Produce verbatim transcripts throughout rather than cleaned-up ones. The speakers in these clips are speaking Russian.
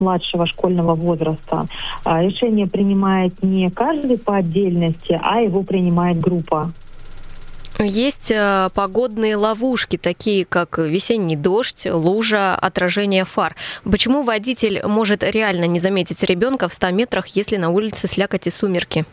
младшего школьного возраста. Решение принимает не каждый по отдельности, а его принимает группа. Есть э, погодные ловушки, такие как весенний дождь, лужа, отражение фар. Почему водитель может реально не заметить ребенка в ста метрах, если на улице слякоть и сумерки?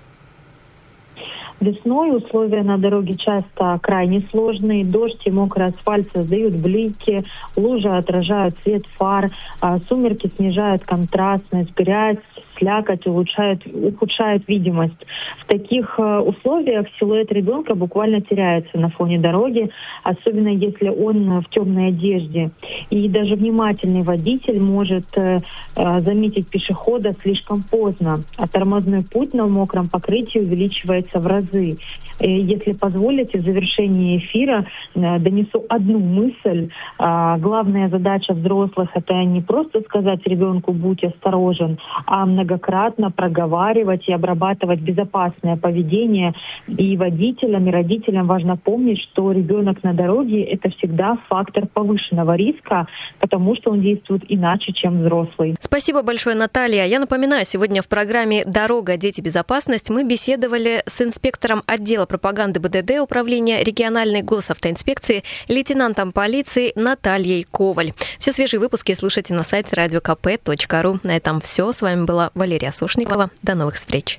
Весной условия на дороге часто крайне сложные. Дождь и мокрый асфальт создают блики, лужи отражают свет фар, сумерки снижают контрастность, грязь, слякоть улучшает, ухудшает видимость. В таких условиях силуэт ребенка буквально теряется на фоне дороги, особенно если он в темной одежде. И даже внимательный водитель может заметить пешехода слишком поздно, а тормозной путь на мокром покрытии увеличивается в разы. Если позволите, в завершении эфира донесу одну мысль. Главная задача взрослых — это не просто сказать ребенку «будь осторожен», а многократно проговаривать и обрабатывать безопасное поведение. И водителям, и родителям важно помнить, что ребенок на дороге — это всегда фактор повышенного риска, потому что он действует иначе, чем взрослый. Спасибо большое, Наталья. Я напоминаю, сегодня в программе «Дорога. Дети. Безопасность» мы беседовали с инспектором отдела пропаганды БДД Управления региональной госавтоинспекции, лейтенантом полиции Натальей Коваль. Все свежие выпуски слушайте на сайте радио ка пэ точка ру. На этом все. С вами была Валерия Сушникова. До новых встреч.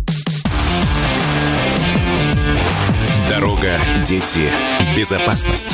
Дорога, дети, безопасность.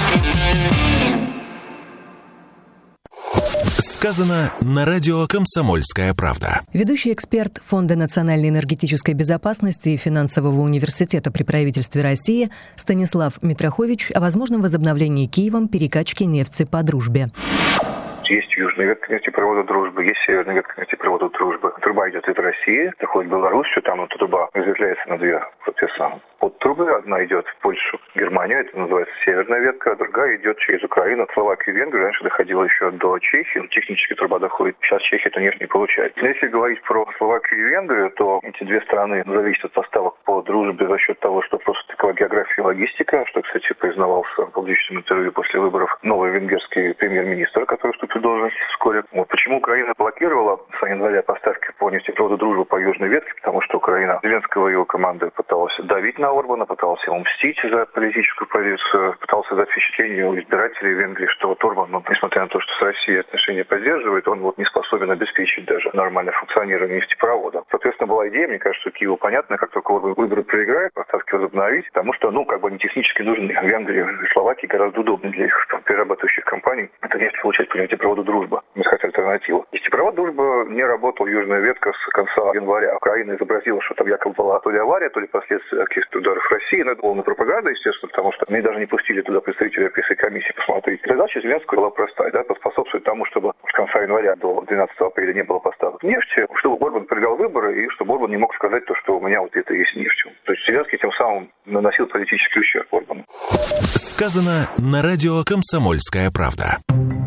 Сказано на радио «Комсомольская правда». Ведущий эксперт Фонда национальной энергетической безопасности и финансового университета при правительстве России Станислав Митрохович о возможном возобновлении Киевом перекачки нефти по дружбе. Есть южная ветка нефтепровода «Дружба», есть северная ветка нефтепровода «Дружба». Труба идет из России, доходит в Белоруссию, там эта труба разветвляется на две, соответственно. От трубы одна идет в Польшу, Германию, это называется северная ветка, а другая идет через Украину, Словакию и Венгрию. Раньше доходила еще до Чехии, но технически труба доходит. Сейчас Чехия эту нефть не получает. Но если говорить про Словакию и Венгрию, то эти две страны зависят от поставок по «Дружбе» за счет того, что просто такова география и логистика, что, кстати, признавался в публичном интервью после выборов новый венгерский премьер-министр, который вступил в должность вскоре. Вот почему Украина блокировала с января поставки по нефтепроводу «Дружба» по южной ветке, потому что Украина, Зеленского и его команда пыталась давить на Орбана, пыталась ему мстить за политическую позицию, пытался дать впечатление у избирателей Венгрии, что вот Орбан, ну, несмотря на то, что с Россией отношения поддерживает, он вот не способен обеспечить даже нормальное функционирование нефтепровода. Соответственно, была идея, мне кажется, Киеву понятно, как только Орбан выборы проиграет, поставки возобновить, потому что, ну, как бы они технически нужны. Венгрии и Словакии гораздо удобнее для их перерабатывающих компаний это нефть получать по нефтепроводу «Дружба». Мы хотим альтернативу. Нефтепровод «Дружба» не работал, южная ветка, с конца января. Украина изобразила, что там якобы была то ли авария, то ли последствия каких-то ударов России. Но это была пропаганда, естественно, потому что они даже не пустили туда представителей Европейской комиссии посмотреть. Задача Зеленского была простая, да, поспособствовать тому, чтобы с конца января до двенадцатого апреля не было поставок нефти, чтобы Орбан проиграл выборы и чтобы Орбан не мог сказать то, что у меня вот это есть нефть. То есть Зеленский тем самым наносил политический ущерб Орбану. Сказано на радио «Комсомольская правда».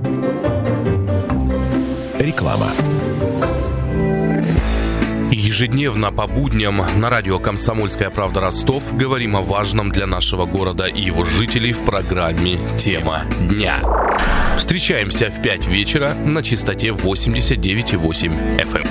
Реклама. Ежедневно по будням на радио «Комсомольская правда» Ростов говорим о важном для нашего города и его жителей в программе «Тема дня». Встречаемся в пять вечера на частоте восемьдесят девять и восемь эф эм.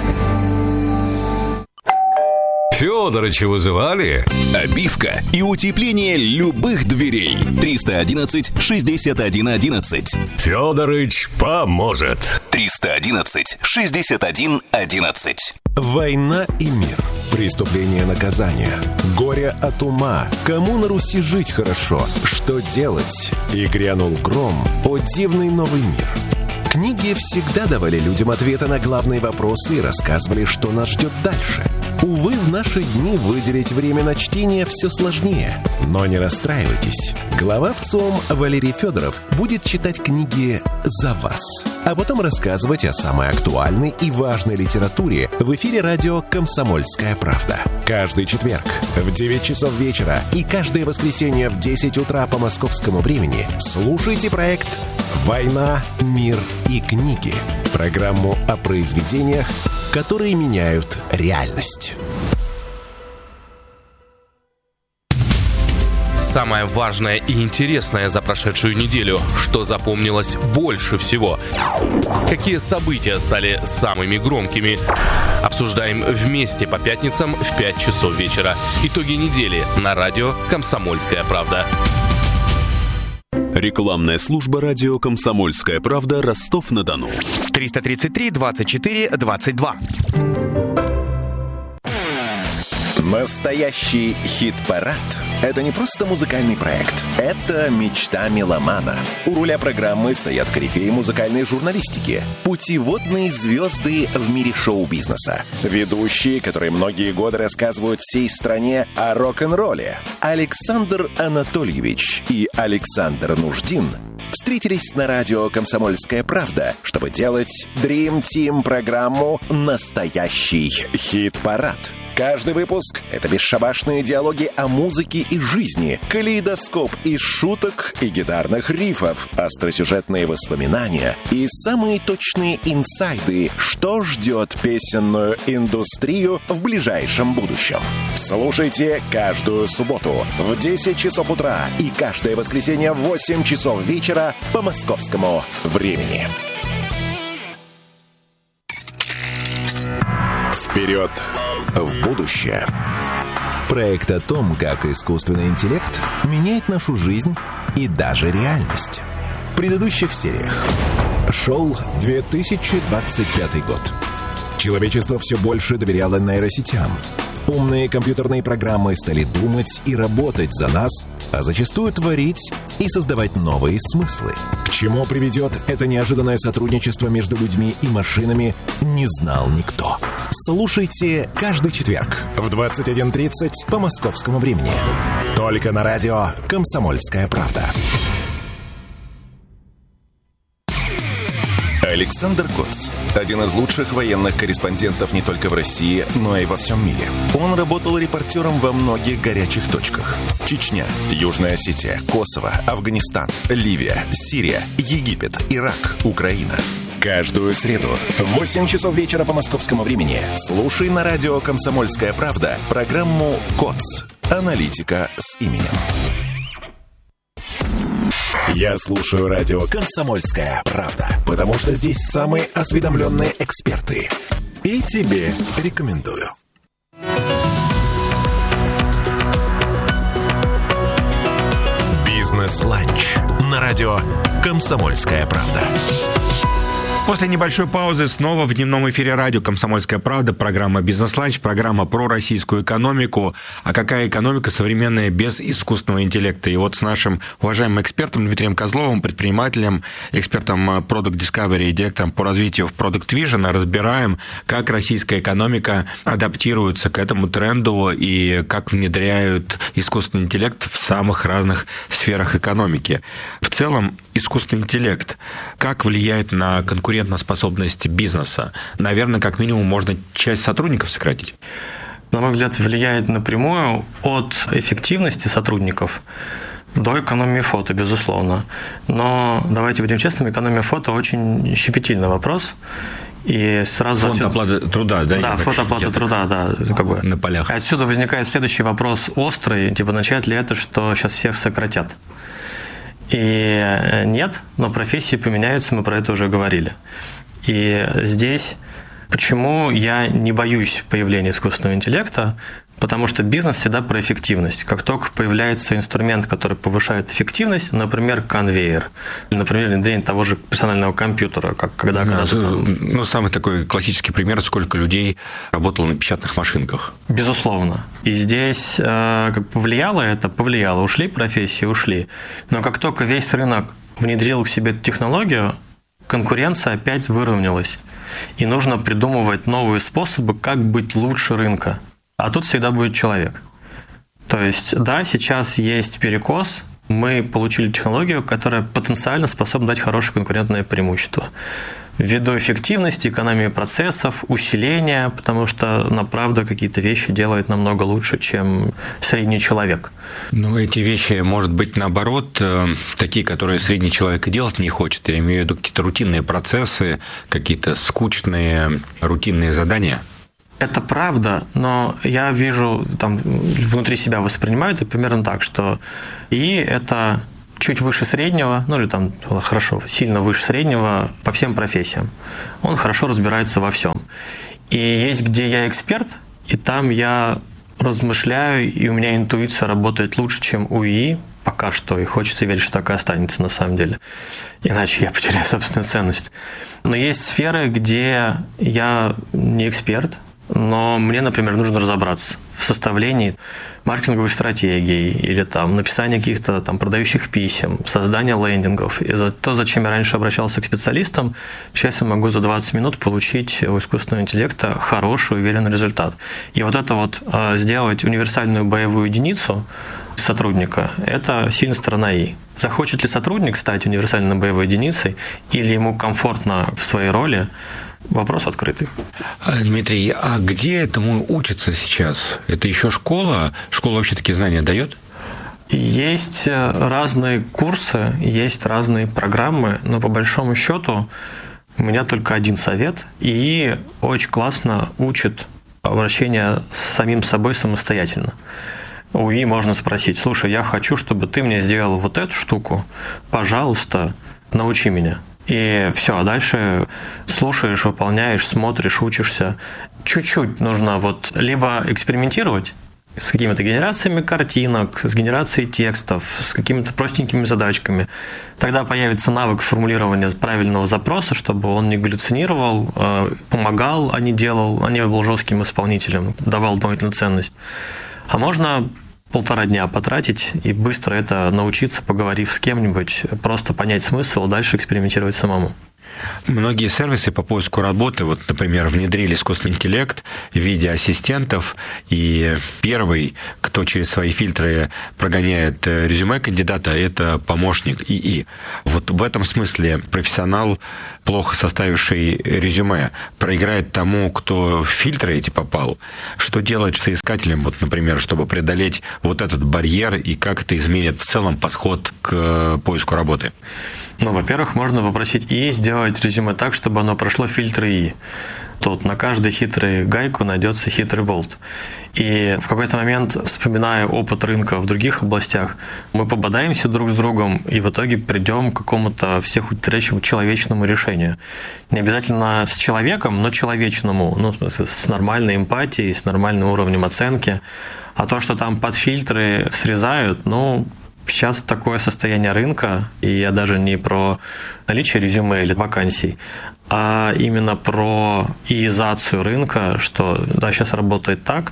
Фёдорыча вызывали? Обивка и утепление любых дверей. триста одиннадцать шестьдесят один одиннадцать. Фёдорыч поможет. триста одиннадцать шестьдесят один одиннадцать. Война и мир. Преступление, наказание. Горе от ума. Кому на Руси жить хорошо? Что делать? И грянул гром. О, дивный новый мир. Книги всегда давали людям ответы на главные вопросы и рассказывали, что нас ждет дальше. Увы, в наши дни выделить время на чтение все сложнее. Но не расстраивайтесь. Глава ВЦИОМ Валерий Федоров будет читать книги за вас, а потом рассказывать о самой актуальной и важной литературе в эфире радио «Комсомольская правда». Каждый четверг в девять часов вечера и каждое воскресенье в десять утра по московскому времени слушайте проект «Война, мир и книги». Программу о произведениях, которые меняют реальность. самое важное и интересное за прошедшую неделю, что запомнилось больше всего. Какие события стали самыми громкими? Обсуждаем вместе по пятницам в пять часов вечера. Итоги недели на радио «Комсомольская правда». Рекламная служба радио «Комсомольская правда», Ростов-на-Дону. триста тридцать три двадцать четыре двадцать два. Настоящий хит-парад – это не просто музыкальный проект. Это мечта меломана. У руля программы стоят корифеи музыкальной журналистики, путеводные звезды в мире шоу-бизнеса, ведущие, которые многие годы рассказывают всей стране о рок-н-ролле. Александр Анатольевич и Александр Нуждин встретились на радио «Комсомольская правда», чтобы делать Dream Team программу «Настоящий хит-парад». Каждый выпуск — это бесшабашные диалоги о музыке и жизни, калейдоскоп из шуток и гитарных рифов, остросюжетные воспоминания и самые точные инсайды, что ждет песенную индустрию в ближайшем будущем. Слушайте каждую субботу в десять часов утра и каждое воскресенье в восемь часов вечера по московскому времени. Вперед в будущее. Проект о том, как искусственный интеллект меняет нашу жизнь и даже реальность. В предыдущих сериях шел две тысячи двадцать пятый год. Человечество все больше доверяло нейросетям. Умные компьютерные программы стали думать и работать за нас, а зачастую творить и создавать новые смыслы. К чему приведет это неожиданное сотрудничество между людьми и машинами, не знал никто. Слушайте каждый четверг в двадцать один тридцать по московскому времени. Только на радио «Комсомольская правда». Александр Коц – один из лучших военных корреспондентов не только в России, но и во всем мире. Он работал репортером во многих горячих точках. Чечня, Южная Осетия, Косово, Афганистан, Ливия, Сирия, Египет, Ирак, Украина. Каждую среду в восемь часов вечера по московскому времени слушай на радио «Комсомольская правда» программу «Коц. Аналитика с именем». Я слушаю радио «Комсомольская правда», потому что здесь самые осведомленные эксперты. И тебе рекомендую. Бизнес-ланч на радио «Комсомольская правда». После небольшой паузы снова в дневном эфире радио «Комсомольская правда», программа «Бизнес-ланч», программа про российскую экономику. А какая экономика современная без искусственного интеллекта? И вот с нашим уважаемым экспертом Дмитрием Козловым, предпринимателем, экспертом Product Discovery и директором по развитию в Product Vision разбираем, как российская экономика адаптируется к этому тренду и как внедряют искусственный интеллект в самых разных сферах экономики. В целом, искусственный интеллект как влияет на конкуренцию, конкурентоспособность бизнеса? Наверное, как минимум можно часть сотрудников сократить. На мой взгляд, влияет напрямую от эффективности сотрудников до экономии фото, безусловно. Но давайте будем честными, экономия фото очень щепетильный вопрос. И сразу фонд отсюда... оплаты труда, да? Да, фонд оплаты труда, да. Как бы. На полях. Отсюда возникает следующий вопрос острый, типа, означает ли это, что сейчас всех сократят? И нет, но профессии поменяются, мы про это уже говорили. И здесь почему я не боюсь появления искусственного интеллекта? Потому что бизнес всегда про эффективность. Как только появляется инструмент, который повышает эффективность, например, конвейер, или, например, внедрение того же персонального компьютера, как когда... Да, когда ну, самый такой классический пример, сколько людей работало на печатных машинках. Безусловно. И здесь э, как повлияло это, повлияло. Ушли профессии, ушли. Но как только весь рынок внедрил к себе эту технологию, конкуренция опять выровнялась. И нужно придумывать новые способы, как быть лучше рынка. А тут всегда будет человек. То есть, да, сейчас есть перекос. Мы получили технологию, которая потенциально способна дать хорошее конкурентное преимущество. Ввиду эффективности, экономии процессов, усиления, потому что, на правда, какие-то вещи делает намного лучше, чем средний человек. Ну, эти вещи, может быть, наоборот, такие, которые средний человек и делать не хочет. Я имею в виду какие-то рутинные процессы, какие-то скучные рутинные задания. Это правда, но я вижу, там внутри себя воспринимаю это примерно так, что ИИ – это чуть выше среднего, ну или там хорошо, сильно выше среднего по всем профессиям. Он хорошо разбирается во всем. И есть, где я эксперт, и там я размышляю, и у меня интуиция работает лучше, чем у ИИ пока что, и хочется верить, что так и останется на самом деле. Иначе я потеряю собственную ценность. Но есть сферы, где я не эксперт, но мне, например, нужно разобраться в составлении маркетинговой стратегии или там написании каких-то там продающих писем, создание лендингов. И за то, зачем я раньше обращался к специалистам, сейчас я могу за двадцать минут получить у искусственного интеллекта хороший, уверенный результат. И вот это вот сделать универсальную боевую единицу сотрудника – это сильная сторона ИИ. Захочет ли сотрудник стать универсальной боевой единицей или ему комфортно в своей роли – вопрос открытый. Дмитрий, а где этому учатся сейчас? Это еще школа? Школа вообще такие знания дает? Есть разные курсы, есть разные программы, но по большому счету у меня только один совет. ИИ очень классно учит обращение с самим собой самостоятельно. У ИИ можно спросить: слушай, я хочу, чтобы ты мне сделал вот эту штуку, пожалуйста, научи меня. И все, а дальше слушаешь, выполняешь, смотришь, учишься. Чуть-чуть нужно вот либо экспериментировать с какими-то генерациями картинок, с генерацией текстов, с какими-то простенькими задачками. Тогда появится навык формулирования правильного запроса, чтобы он не галлюцинировал, помогал, а не делал, а не был жестким исполнителем, давал дополнительную ценность. А можно полтора дня потратить и быстро это научиться, поговорив с кем-нибудь, просто понять смысл, а дальше экспериментировать самому. Многие сервисы по поиску работы, вот, например, внедрили искусственный интеллект в виде ассистентов, и первый, кто через свои фильтры прогоняет резюме кандидата, это помощник ИИ. Вот в этом смысле профессионал, плохо составивший резюме, проиграет тому, кто в фильтры эти попал. Что делать с соискателем, вот, например, чтобы преодолеть вот этот барьер, и как это изменит в целом подход к поиску работы? Ну, во-первых, можно попросить ИИ сделать резюме так, чтобы оно прошло фильтры ИИ. Тут на каждой хитрой гайку найдется хитрый болт. И в какой-то момент, вспоминая опыт рынка в других областях, мы пободаемся друг с другом и в итоге придем к какому-то всех утратящему человечному решению. Не обязательно с человеком, но человечному, ну, в смысле, с нормальной эмпатией, с нормальным уровнем оценки. А то, что там под фильтры срезают, ну, сейчас такое состояние рынка, и я даже не про наличие резюме или вакансий, а именно про иизацию рынка, что да, сейчас работает так,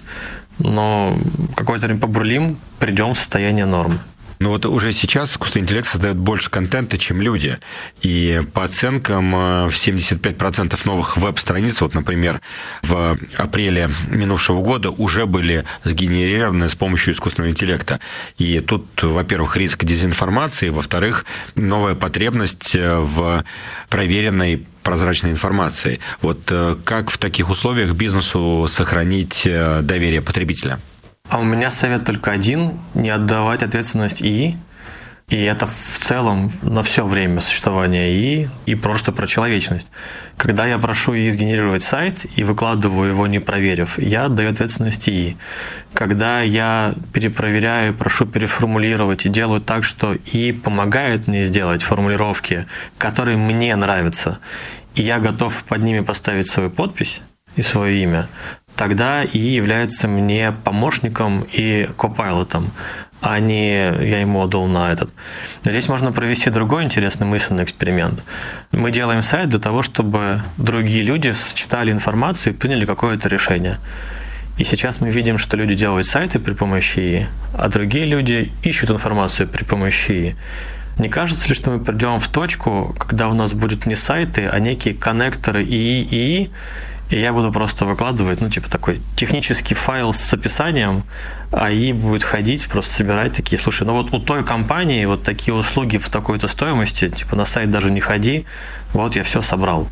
но какое-то время побурлим, придем в состояние нормы. Ну вот уже сейчас искусственный интеллект создает больше контента, чем люди. И по оценкам семьдесят пять процентов новых веб-страниц, вот, например, в апреле минувшего года уже были сгенерированы с помощью искусственного интеллекта. И тут, во-первых, риск дезинформации, во-вторых, новая потребность в проверенной прозрачной информации. Вот как в таких условиях бизнесу сохранить доверие потребителя? А у меня совет только один – не отдавать ответственность ИИ. И это в целом на все время существования ИИ и просто про человечность. Когда я прошу ИИ сгенерировать сайт и выкладываю его, не проверив, я отдаю ответственность ИИ. Когда я перепроверяю, прошу переформулировать и делаю так, что ИИ помогает мне сделать формулировки, которые мне нравятся, и я готов под ними поставить свою подпись и свое имя, тогда ИИ является мне помощником и копайлотом, а не я ему отдал на этот. Но здесь можно провести другой интересный мысленный эксперимент. Мы делаем сайт для того, чтобы другие люди считали информацию и приняли какое-то решение. И сейчас мы видим, что люди делают сайты при помощи ИИ, а другие люди ищут информацию при помощи ИИ. Не кажется ли, что мы придем в точку, когда у нас будут не сайты, а некие коннекторы ИИ-ИИ, и я буду просто выкладывать, ну, типа такой технический файл с описанием, а ИИ будет ходить, просто собирать такие, слушай, ну вот у той компании вот такие услуги в такой-то стоимости, типа на сайт даже не ходи, вот я все собрал.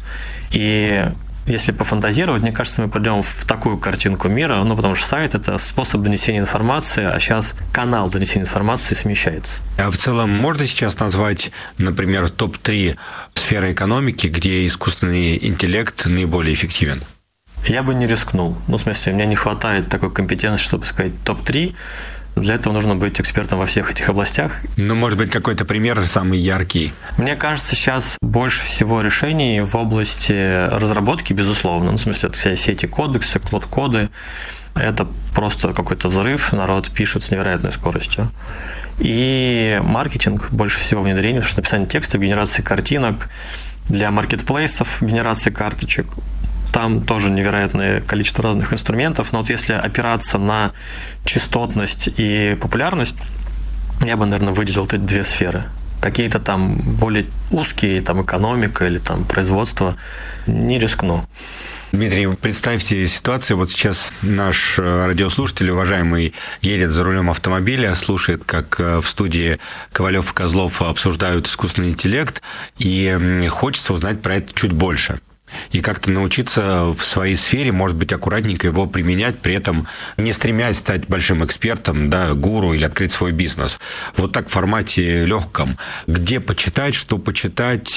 И если пофантазировать, мне кажется, мы придем в такую картинку мира, ну, потому что сайт – это способ донесения информации, а сейчас канал донесения информации смещается. А в целом можно сейчас назвать, например, топ три сферы экономики, где искусственный интеллект наиболее эффективен? Я бы не рискнул. Ну, в смысле, у меня не хватает такой компетенции, чтобы сказать топ три. Для этого нужно быть экспертом во всех этих областях. Ну, может быть, какой-то пример самый яркий? Мне кажется, сейчас больше всего решений в области разработки, безусловно. Ну, в смысле, это все эти кодексы, клод-коды. Это просто какой-то взрыв, народ пишет с невероятной скоростью. И маркетинг, больше всего внедрение, потому что написание текстов, генерация картинок, для маркетплейсов генерация карточек. Там тоже невероятное количество разных инструментов, но вот если опираться на частотность и популярность, я бы, наверное, выделил эти две сферы. Какие-то там более узкие, там экономика или там производство, не рискну. Дмитрий, представьте ситуацию, вот сейчас наш радиослушатель, уважаемый, едет за рулем автомобиля, слушает, как в студии Ковалев и Козлов обсуждают искусственный интеллект, и хочется узнать про это чуть больше. И как-то научиться в своей сфере, может быть, аккуратненько его применять, при этом не стремясь стать большим экспертом, да, гуру или открыть свой бизнес. Вот так в формате легком. Где почитать, что почитать,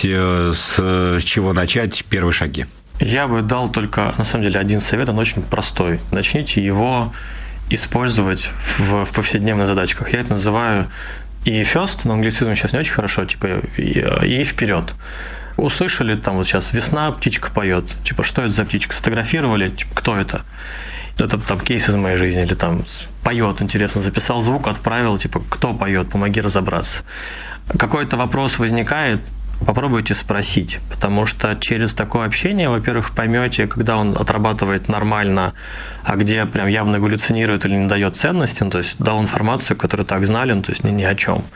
с чего начать, первые шаги? Я бы дал только, на самом деле, один совет, он очень простой. Начните его использовать в, в повседневных задачках. Я это называю и first, но англицизм сейчас не очень хорошо, типа и, и вперед. Услышали, там вот сейчас весна, птичка поет. Типа, что это за птичка? Сфотографировали, типа, кто это? Это там кейс из моей жизни, или там поет, интересно, записал звук, отправил, типа, кто поет, помоги разобраться. Какой-то вопрос возникает, попробуйте спросить, потому что через такое общение, во-первых, поймете, когда он отрабатывает нормально, а где прям явно галлюцинирует или не дает ценности, ну, то есть дал информацию, которую так знали, ну, то есть ни, ни о чем.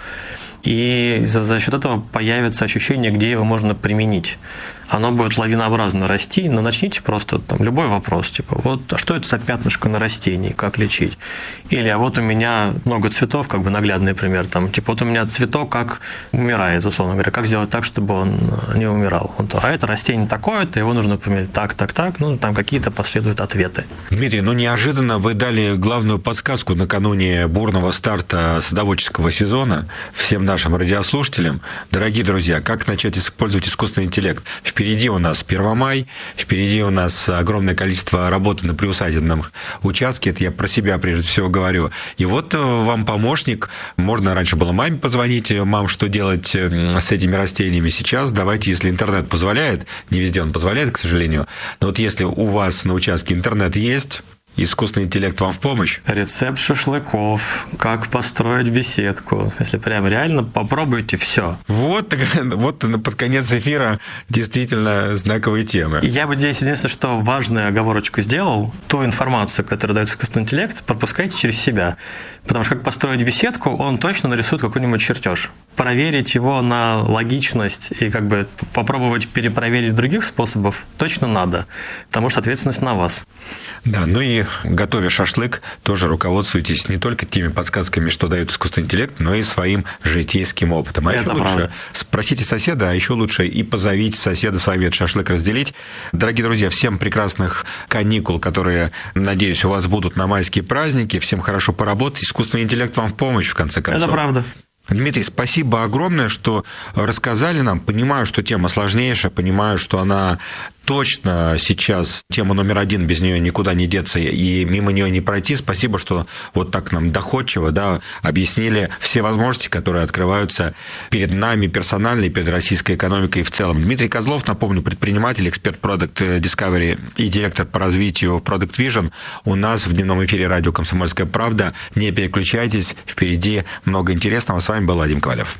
И за, за счет этого появится ощущение, где его можно применить. Оно будет лавинообразно расти, но начните просто там любой вопрос, типа, вот, а что это за пятнышко на растении, как лечить? Или, а вот у меня много цветов, как бы наглядный пример, там, типа, вот у меня цветок как умирает, условно говоря, как сделать так, чтобы он не умирал? Вот, а это растение такое-то, его нужно поменять так, так, так, ну, там какие-то последуют ответы. Дмитрий, ну, неожиданно вы дали главную подсказку накануне бурного старта садоводческого сезона всем нашим радиослушателям. Дорогие друзья, как начать использовать искусственный интеллект? Впереди у нас Первомай, впереди у нас огромное количество работы на приусадебном участке, это я про себя прежде всего говорю. И вот вам помощник, можно раньше было маме позвонить, мам, что делать с этими растениями, сейчас давайте, если интернет позволяет, не везде он позволяет, к сожалению, но вот если у вас на участке интернет есть, искусственный интеллект вам в помощь? Рецепт шашлыков, как построить беседку. Если прям реально, попробуйте все. Вот, вот под конец эфира действительно знаковые темы. Я бы здесь единственное, что важную оговорочку сделал, ту информацию, которую дает искусственный интеллект, пропускайте через себя. Потому что как построить беседку, он точно нарисует какой-нибудь чертеж. Проверить его на логичность и как бы попробовать перепроверить других способов точно надо, потому что ответственность на вас. Да, ну и готовя шашлык, тоже руководствуйтесь не только теми подсказками, что дает искусственный интеллект, но и своим житейским опытом. А Это еще правда. лучше спросите соседа, а еще лучше и позовите соседа с вами этот шашлык разделить. Дорогие друзья, всем прекрасных каникул, которые, надеюсь, у вас будут на майские праздники. Всем хорошо поработать. Искусственный интеллект вам в помощь, в конце концов. Это правда. Дмитрий, спасибо огромное, что рассказали нам. Понимаю, что тема сложнейшая, понимаю, что она точно сейчас тема номер один, без нее никуда не деться и мимо нее не пройти. Спасибо, что вот так нам доходчиво, да, объяснили все возможности, которые открываются перед нами персонально и перед российской экономикой в целом. Дмитрий Козлов, напомню, предприниматель, эксперт Product Discovery и директор по развитию Product Vision у нас в дневном эфире радио «Комсомольская правда». Не переключайтесь, впереди много интересного. С вами был Вадим Ковалев.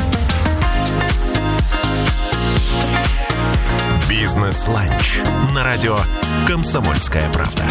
Бизнес-ланч на радио «Комсомольская правда».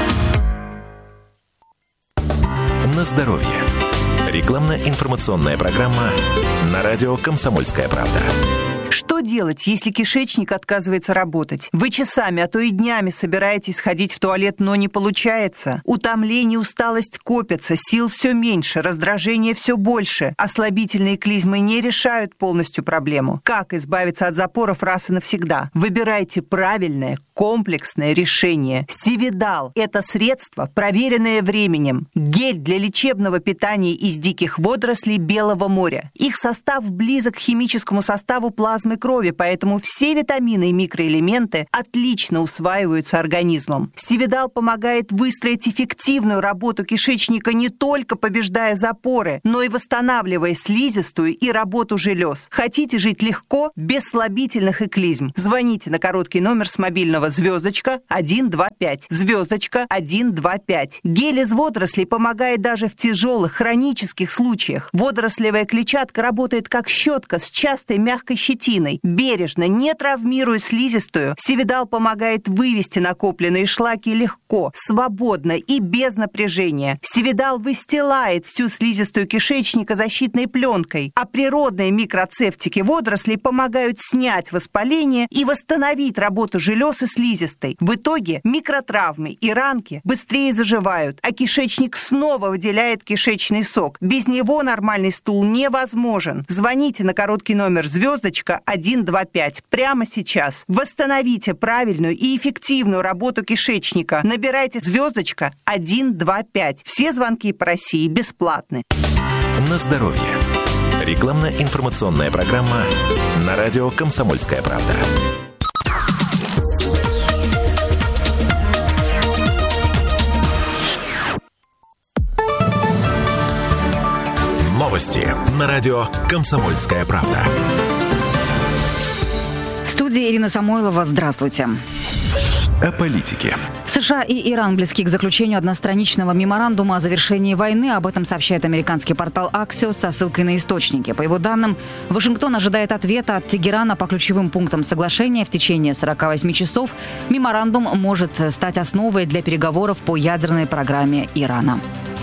На здоровье. Рекламно-информационная программа на радио «Комсомольская правда». Что делать, если кишечник отказывается работать? Вы часами, а то и днями собираетесь сходить в туалет, но не получается. Утомление, усталость копятся, сил все меньше, раздражение все больше. А слабительные клизмы не решают полностью проблему. Как избавиться от запоров раз и навсегда? Выбирайте правильное, комплексное решение. Стивидал – это средство, проверенное временем. Гель для лечебного питания из диких водорослей Белого моря. Их состав близок к химическому составу плазмы крови, поэтому все витамины и микроэлементы отлично усваиваются организмом. Сивидал помогает выстроить эффективную работу кишечника, не только побеждая запоры, но и восстанавливая слизистую и работу желез. Хотите жить легко, без слабительных и клизм? Звоните на короткий номер с мобильного звездочка один два пять, звездочка один два пять. Гель из водорослей помогает даже в тяжелых хронических случаях. Водорослевая клетчатка работает как щетка с частой мягкой щетиной. Бережно, не травмируя слизистую, Сивидал помогает вывести накопленные шлаки легко, свободно и без напряжения. Сивидал выстилает всю слизистую кишечника защитной пленкой, а природные микроцептики водорослей помогают снять воспаление и восстановить работу желез и слизистой. В итоге микротравмы и ранки быстрее заживают, а кишечник снова выделяет кишечный сок. Без него нормальный стул невозможен. Звоните на короткий номер звездочка один два пять прямо сейчас. Восстановите правильную и эффективную работу кишечника. Набирайте звездочка один два пять. Все звонки по России бесплатны. На здоровье. Рекламно-информационная программа на радио «Комсомольская правда». Новости на радио «Комсомольская правда». В студии Ирина Самойлова. Здравствуйте. О политике. США и Иран близки к заключению одностраничного меморандума о завершении войны. Об этом сообщает американский портал Axios со ссылкой на источники. По его данным, Вашингтон ожидает ответа от Тегерана по ключевым пунктам соглашения в течение сорока восьми часов. Меморандум может стать основой для переговоров по ядерной программе Ирана.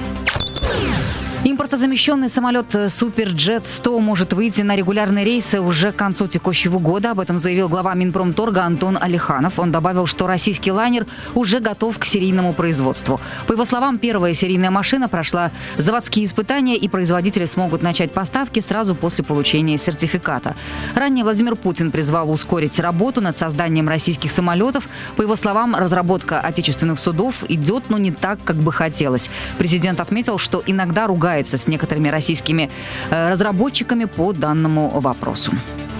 Импортозамещенный самолет Суперджет сто может выйти на регулярные рейсы уже к концу текущего года. Об этом заявил глава Минпромторга Антон Алиханов. Он добавил, что российский лайнер уже готов к серийному производству. По его словам, первая серийная машина прошла заводские испытания, и производители смогут начать поставки сразу после получения сертификата. Ранее Владимир Путин призвал ускорить работу над созданием российских самолетов. По его словам, разработка отечественных судов идет, но не так, как бы хотелось. Президент отметил, что иногда ругается с некоторыми российскими э, разработчиками по данному вопросу.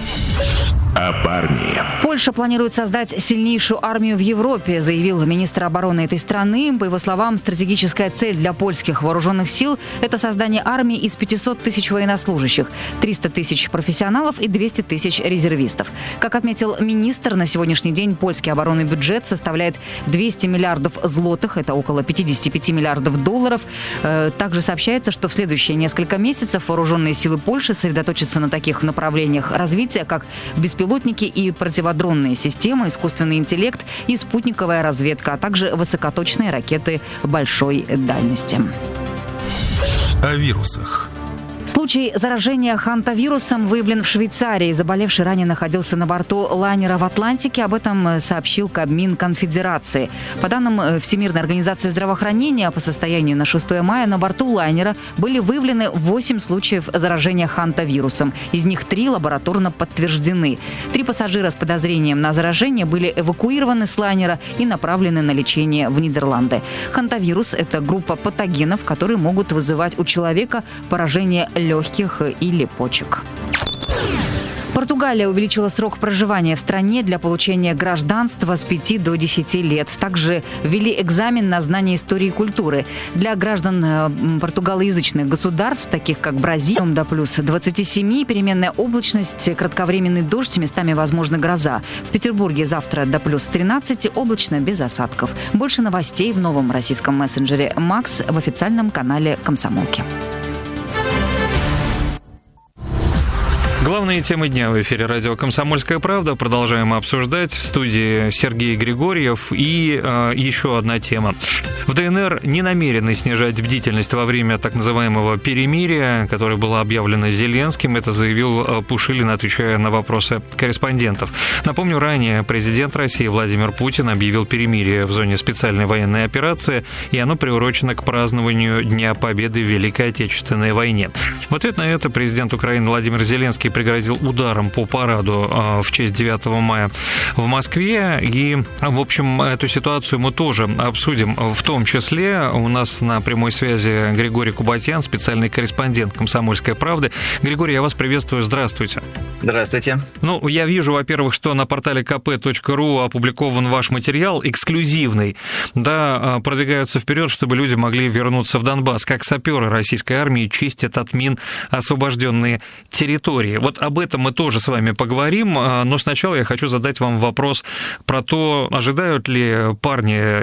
О парни. Польша планирует создать сильнейшую армию в Европе, заявил министр обороны этой страны. По его словам, стратегическая цель для польских вооруженных сил – это создание армии из пятисот тысяч военнослужащих, триста тысяч профессионалов и двести тысяч резервистов. Как отметил министр, на сегодняшний день польский оборонный бюджет составляет двести миллиардов злотых, это около пятьдесят пять миллиардов долларов. Также сообщается, что в следующие несколько месяцев вооруженные силы Польши сосредоточатся на таких направлениях развития, как беспилотные Беспилотники и противодронные системы, искусственный интеллект и спутниковая разведка, а также высокоточные ракеты большой дальности. О вирусах. Случай заражения хантавирусом выявлен в Швейцарии. Заболевший ранее находился на борту лайнера в Атлантике. Об этом сообщил Кабмин Конфедерации. По данным Всемирной организации здравоохранения, по состоянию на шестое мая на борту лайнера были выявлены восемь случаев заражения хантавирусом. Из них три лабораторно подтверждены. Три пассажира с подозрением на заражение были эвакуированы с лайнера и направлены на лечение в Нидерланды. Хантавирус – это группа патогенов, которые могут вызывать у человека поражение легких или почек. Португалия увеличила срок проживания в стране для получения гражданства с пяти до десяти лет. Также ввели экзамен на знание истории и культуры. Для граждан португалоязычных государств, таких как Бразилия, до плюс двадцати семи, переменная облачность, кратковременный дождь, местами возможна гроза. В Петербурге завтра до плюс тринадцати, облачно, без осадков. Больше новостей в новом российском мессенджере «Макс» в официальном канале «Комсомолки». Главные темы дня в эфире радио «Комсомольская правда». Продолжаем обсуждать. В студии Сергей Григорьев. И э, еще одна тема. В ДНР не намерены снижать бдительность во время так называемого перемирия, которое было объявлено Зеленским. Это заявил Пушилин, отвечая на вопросы корреспондентов. Напомню, ранее президент России Владимир Путин объявил перемирие в зоне специальной военной операции, и оно приурочено к празднованию Дня Победы в Великой Отечественной войне. В ответ на это президент Украины Владимир Зеленский пригрозил ударом по параду в честь девятого мая в Москве. И, в общем, эту ситуацию мы тоже обсудим. В том числе у нас на прямой связи Григорий Кубатьян, специальный корреспондент «Комсомольской правды». Григорий, я вас приветствую. Здравствуйте. Здравствуйте. Ну, я вижу, во-первых, что на портале ка пэ точка ру опубликован ваш материал, эксклюзивный. Да, продвигаются вперед, чтобы люди могли вернуться в Донбасс, как саперы российской армии чистят от мин освобожденные территории. Вот об этом мы тоже с вами поговорим, но сначала я хочу задать вам вопрос про то, ожидают ли парни